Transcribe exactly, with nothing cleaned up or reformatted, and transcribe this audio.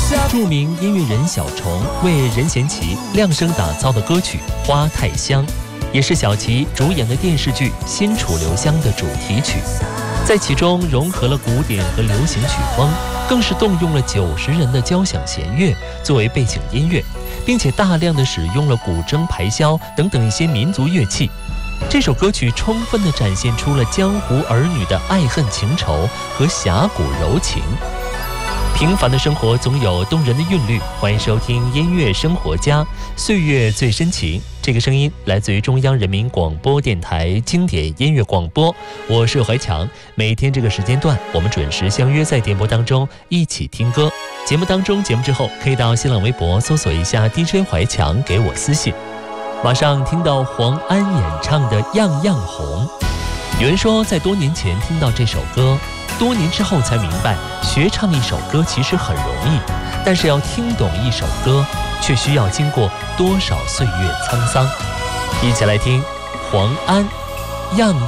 著名音乐人小虫为任贤齐量身打造的歌曲《花太香》，也是小齐主演的电视剧《新楚留香》的主题曲，在其中融合了古典和流行曲风，更是动用了九十人的交响弦乐作为背景音乐，并且大量的使用了古筝、排箫等等一些民族乐器。这首歌曲充分地展现出了江湖儿女的爱恨情仇和侠骨柔情。平凡的生活总有动人的韵律，欢迎收听音乐生活家，岁月最深情。这个声音来自于中央人民广播电台经典音乐广播，我是怀强。每天这个时间段，我们准时相约在电波当中一起听歌。节目当中，节目之后可以到新浪微博搜索一下 D J 怀强，给我私信。马上听到黄安演唱的《样样红》。有人说，在多年前听到这首歌，多年之后才明白，学唱一首歌其实很容易，但是要听懂一首歌，却需要经过多少岁月沧桑。一起来听黄安《样